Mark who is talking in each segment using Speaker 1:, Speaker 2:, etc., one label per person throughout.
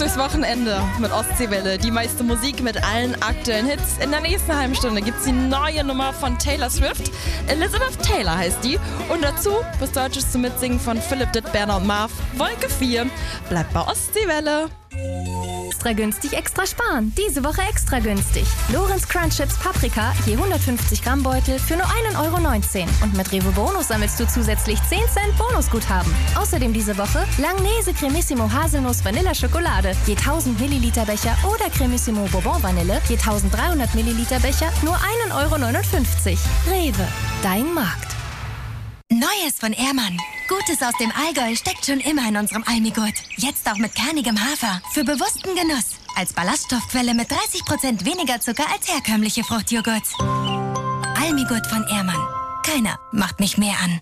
Speaker 1: durchs Wochenende mit Ostseewelle. Die meiste Musik mit allen aktuellen Hits. In der nächsten halben Stunde gibt es die neue Nummer von Taylor Swift. Elizabeth Taylor heißt die. Und dazu was Deutsches zum Mitsingen von Philipp Dittberner und Marv. Wolke 4. Bleibt bei Ostseewelle.
Speaker 2: Extra günstig, extra sparen. Diese Woche extra günstig. Lorenz Crunch Chips Paprika, je 150 Gramm Beutel für nur 1,19 €. Und mit Rewe Bonus sammelst du zusätzlich 10 Cent Bonusguthaben. Außerdem diese Woche Langnese Cremissimo Haselnuss Vanilla Schokolade, je 1000 Milliliter Becher oder Cremissimo Bourbon Vanille, je 1300 Milliliter Becher, nur 1,59 €. Rewe, dein Markt.
Speaker 3: Neues von Ehrmann. Gutes aus dem Allgäu steckt schon immer in unserem Almigurt. Jetzt auch mit kernigem Hafer. Für bewussten Genuss. Als Ballaststoffquelle mit 30% weniger Zucker als herkömmliche Fruchtjoghurt. Almigurt von Ehrmann. Keiner macht mich mehr an.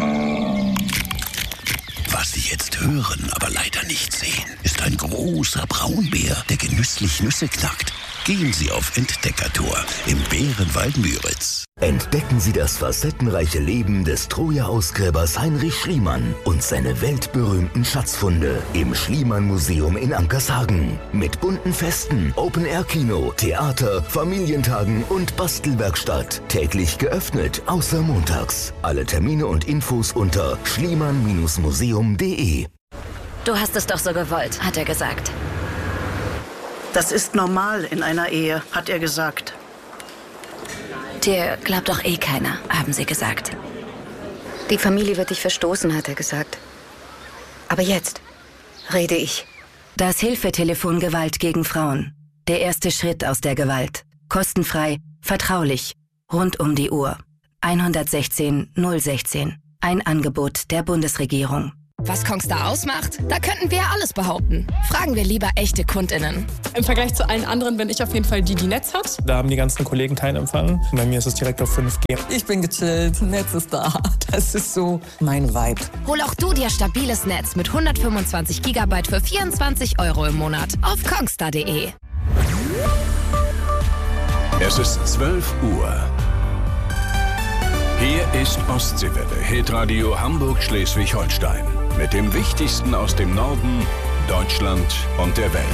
Speaker 4: Was Sie jetzt hören, aber leider nicht sehen, ist ein großer Braunbär, der genüsslich Nüsse knackt. Gehen Sie auf Entdeckertour im Bärenwald Müritz.
Speaker 5: Entdecken Sie das facettenreiche Leben des Troja-Ausgräbers Heinrich Schliemann und seine weltberühmten Schatzfunde im Schliemann-Museum in Ankershagen. Mit bunten Festen, Open-Air-Kino, Theater, Familientagen und Bastelwerkstatt. Täglich geöffnet, außer montags. Alle Termine und Infos unter schliemann-museum.de.
Speaker 6: Du hast es doch so gewollt, hat er gesagt.
Speaker 7: Das ist normal in einer Ehe, hat er gesagt.
Speaker 6: Dir glaubt doch eh keiner, haben sie gesagt.
Speaker 8: Die Familie wird dich verstoßen, hat er gesagt. Aber jetzt rede ich.
Speaker 6: Das Hilfetelefon Gewalt gegen Frauen. Der erste Schritt aus der Gewalt. Kostenfrei, vertraulich, rund um die Uhr. 116 016. Ein Angebot der Bundesregierung.
Speaker 9: Was Kongstar ausmacht? Da könnten wir alles behaupten. Fragen wir lieber echte KundInnen.
Speaker 10: Im Vergleich zu allen anderen bin ich auf jeden Fall die Netz hat.
Speaker 11: Da haben die ganzen Kollegen keinen Empfang. Bei mir ist es direkt auf 5G.
Speaker 12: Ich bin gechillt, Netz ist da. Das ist so mein Vibe.
Speaker 9: Hol auch du dir stabiles Netz mit 125 GB für 24 € im Monat auf kongstar.de.
Speaker 13: Es ist 12 Uhr. Hier ist Ostseewelle, Hitradio Hamburg-Schleswig-Holstein. Mit dem Wichtigsten aus dem Norden, Deutschland und der Welt.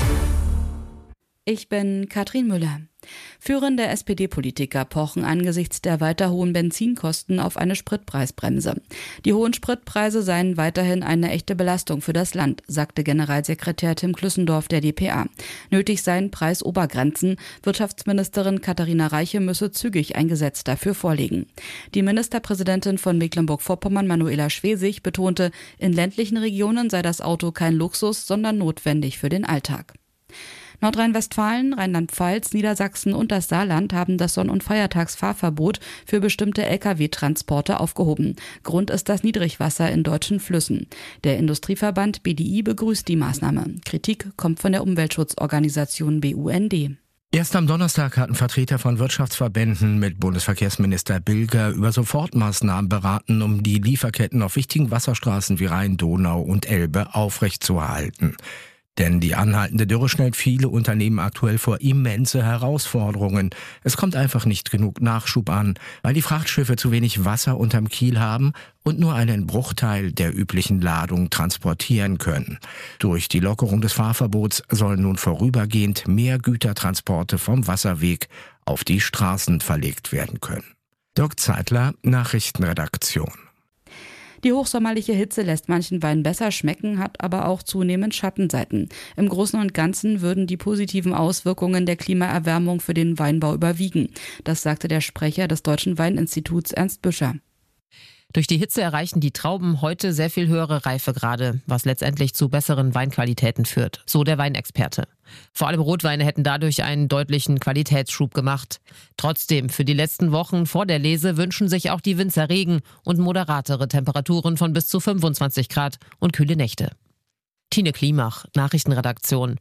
Speaker 14: Ich bin Katrin Müller. Führende SPD-Politiker pochen angesichts der weiter hohen Benzinkosten auf eine Spritpreisbremse. Die hohen Spritpreise seien weiterhin eine echte Belastung für das Land, sagte Generalsekretär Tim Klüssendorf der dpa. Nötig seien Preisobergrenzen. Wirtschaftsministerin Katharina Reiche müsse zügig ein Gesetz dafür vorlegen. Die Ministerpräsidentin von Mecklenburg-Vorpommern, Manuela Schwesig, betonte, in ländlichen Regionen sei das Auto kein Luxus, sondern notwendig für den Alltag. Nordrhein-Westfalen, Rheinland-Pfalz, Niedersachsen und das Saarland haben das Sonn- und Feiertagsfahrverbot für bestimmte Lkw-Transporte aufgehoben. Grund ist das Niedrigwasser in deutschen Flüssen. Der Industrieverband BDI begrüßt die Maßnahme. Kritik kommt von der Umweltschutzorganisation BUND.
Speaker 15: Erst am Donnerstag hatten Vertreter von Wirtschaftsverbänden mit Bundesverkehrsminister Bilger über Sofortmaßnahmen beraten, um die Lieferketten auf wichtigen Wasserstraßen wie Rhein, Donau und Elbe aufrechtzuerhalten. Denn die anhaltende Dürre stellt viele Unternehmen aktuell vor immense Herausforderungen. Es kommt einfach nicht genug Nachschub an, weil die Frachtschiffe zu wenig Wasser unterm Kiel haben und nur einen Bruchteil der üblichen Ladung transportieren können. Durch die Lockerung des Fahrverbots sollen nun vorübergehend mehr Gütertransporte vom Wasserweg auf die Straßen verlegt werden können. Dirk Zeitler, Nachrichtenredaktion.
Speaker 14: Die hochsommerliche Hitze lässt manchen Wein besser schmecken, hat aber auch zunehmend Schattenseiten. Im Großen und Ganzen würden die positiven Auswirkungen der Klimaerwärmung für den Weinbau überwiegen. Das sagte der Sprecher des Deutschen Weininstituts Ernst Büscher.
Speaker 16: Durch die Hitze erreichen die Trauben heute sehr viel höhere Reifegrade, was letztendlich zu besseren Weinqualitäten führt, so der Weinexperte. Vor allem Rotweine hätten dadurch einen deutlichen Qualitätsschub gemacht. Trotzdem, für die letzten Wochen vor der Lese wünschen sich auch die Winzer Regen und moderatere Temperaturen von bis zu 25 Grad und kühle Nächte. Tine Klimach, Nachrichtenredaktion.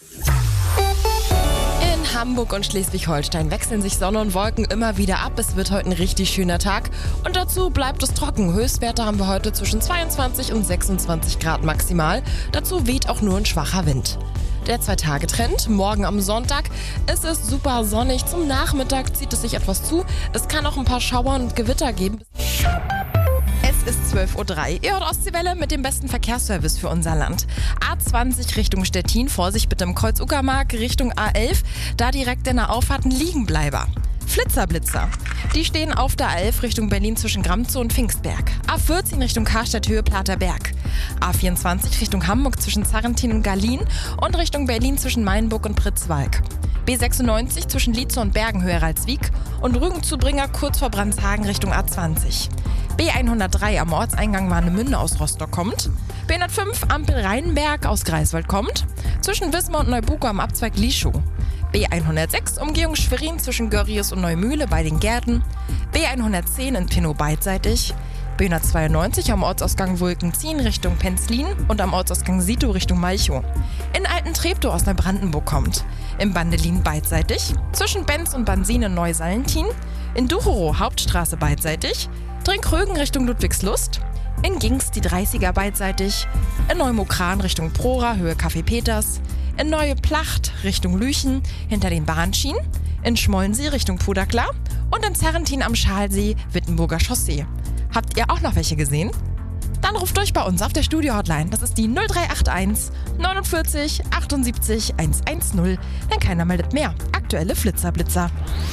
Speaker 1: Hamburg und Schleswig-Holstein wechseln sich Sonne und Wolken immer wieder ab. Es wird heute ein richtig schöner Tag und dazu bleibt es trocken. Höchstwerte haben wir heute zwischen 22 und 26 Grad maximal. Dazu weht auch nur ein schwacher Wind. Der 2-Tage-Trend. Morgen am Sonntag ist es super sonnig. Zum Nachmittag zieht es sich etwas zu. Es kann auch ein paar Schauer und Gewitter geben. Es ist 12:03 Uhr. Ihr hört Ostseewelle mit dem besten Verkehrsservice für unser Land. A20 Richtung Stettin, Vorsicht bitte im Kreuz Uckermark, Richtung A11, da direkt in der Auffahrt ein Liegenbleiber. Flitzer. Die stehen auf der A11 Richtung Berlin zwischen Gramzow und Pfingstberg. A14 Richtung Karstadt Höhe Platerberg. A24 Richtung Hamburg zwischen Zarrentin und Garlin und Richtung Berlin zwischen Mainburg und Pritzwalk. B96 zwischen Lietzow und Bergen Höhe Ralswiek und Rügenzubringer kurz vor Brandshagen Richtung A20. B103 am Ortseingang Warnemünde aus Rostock kommt. B105 Ampel Rheinberg aus Greifswald kommt. Zwischen Wismar und Neubuko am Abzweig Lieschow. B106 Umgehung Schwerin zwischen Görries und Neumühle bei den Gärten. B110 in Pinnow beidseitig. B192 am Ortsausgang Wulkenzien Richtung Penzlin und am Ortsausgang Sito Richtung Malchow. In Alten-Treptow aus Neubrandenburg kommt. Im Bandelin beidseitig. Zwischen Benz und Bansin in Neusalentin. In Ducherow Hauptstraße beidseitig. Trinkrögen Richtung Ludwigslust. In Gings die 30er beidseitig. In Neumokran Richtung Prora Höhe Café Peters. In Neue Placht Richtung Lüchen hinter den Bahnschienen. In Schmollensee Richtung Puderkla. Und in Zarrentin am Schalsee Wittenburger Chaussee. Habt ihr auch noch welche gesehen? Dann ruft durch bei uns auf der Studio-Hotline. Das ist die 0381 49 78 110. Denn keiner meldet mehr. Aktuelle Flitzer.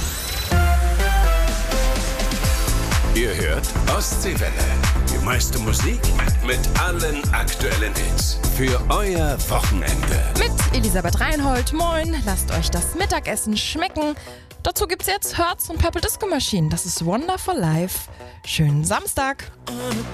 Speaker 13: Ihr hört Ostseewelle. Die meiste Musik mit allen aktuellen Hits. Für euer Wochenende.
Speaker 1: Mit Elisabeth Reinhold. Moin, lasst euch das Mittagessen schmecken. Dazu gibt's jetzt Hertz und Purple Disco Machine. Das ist Wonderful Life. Schönen Samstag.